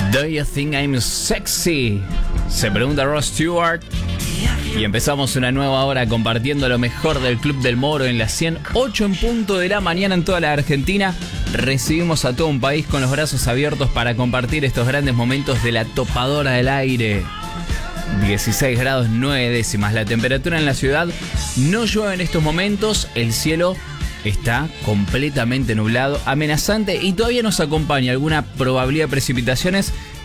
Do you think I'm sexy? Se pregunta Ross Stewart. Y empezamos una nueva hora compartiendo lo mejor del Club del Moro en las 108 en punto de la mañana en toda la Argentina. Recibimos a todo un país con los brazos abiertos para compartir estos grandes momentos de la topadora del aire. 16 grados 9 décimas la temperatura en la ciudad. No llueve en estos momentos. El cielo está completamente nublado, amenazante, y todavía nos acompaña alguna probabilidad de precipitaciones